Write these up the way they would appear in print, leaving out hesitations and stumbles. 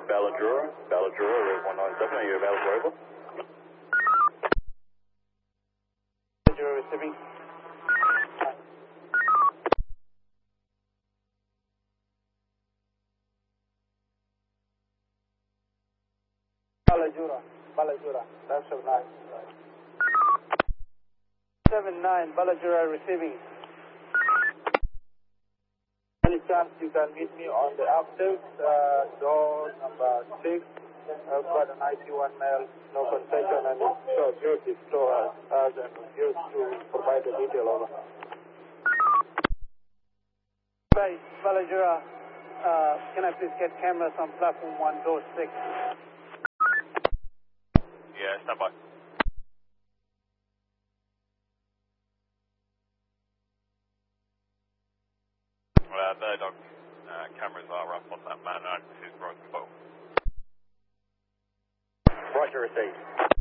Balladura, Route 197, are you available over? Balladura receiving. Balladura, that's 79. 79, Balladura receiving. Any chance you can meet me on the update, door number 6. I've got an IC1 male, no concession, and it's used to store as and used to provide the detail over. Base, Balladura, can I please get cameras on platform 1, door 6? Yeah, stand by. Murdoch, cameras are up on that man and his broken boat. Roger, received.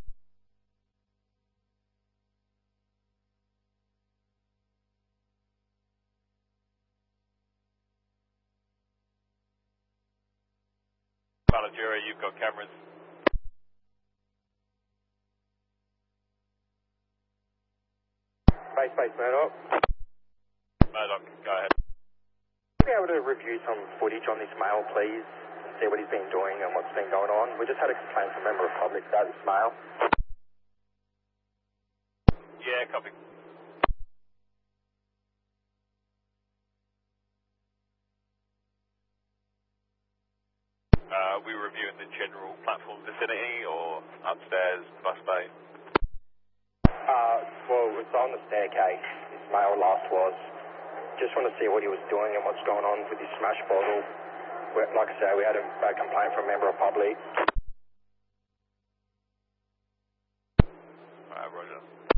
Balladura, you've got cameras. Base, Murdoch. Murdoch, go ahead. Be able to review some footage on this male, please, and see what he's been doing and what's been going on. We just had a complaint from a member of public about this male. Yeah, copy. We reviewing the general platform vicinity or upstairs, bus bay? Well, it's on the staircase. This male last was. Just want to see what he was doing and what's going on with his smash bottle. Like I say, we had a complaint from a member of public. Roger.